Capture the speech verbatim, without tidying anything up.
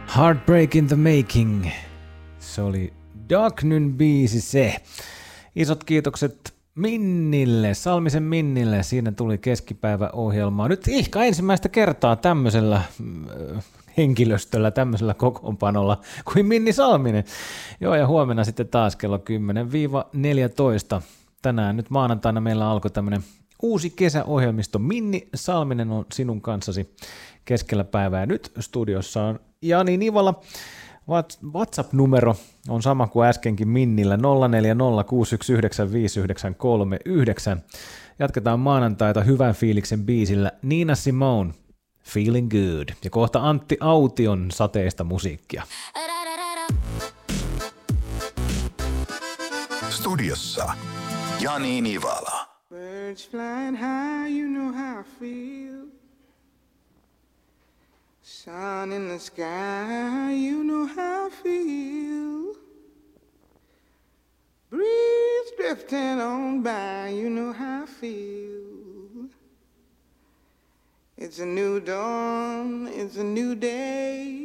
Heartbreak in the Making. Se oli Dagnyn biisi se. Isot kiitokset Minnille, Salmisen Minnille. Siinä tuli keskipäiväohjelmaa. Nyt ihka ensimmäistä kertaa tämmöisellä äh, henkilöstöllä, tämmöisellä kokoonpanolla kuin Minni Salminen. Joo, ja huomenna sitten taas kello kymmenen neljätoista. Tänään nyt maanantaina meillä alkoi tämmöinen uusi kesäohjelmisto. Minni Salminen on sinun kanssasi keskellä päivää. Nyt studiossa on Jani Nivala. WhatsApp-numero on sama kuin äskenkin Minnillä nolla neljä nolla kuusi yksi yhdeksän viisi yhdeksän kolme yhdeksän. Jatketaan maanantaita hyvän fiiliksen biisillä Nina Simone, Feeling Good. Ja kohta Antti Aution sateista musiikkia. Studiossa Jani Nivala. Birds flying high, you know how I feel. Sun in the sky, you know how I feel. Breeze drifting on by, you know how I feel. It's a new dawn, it's a new day.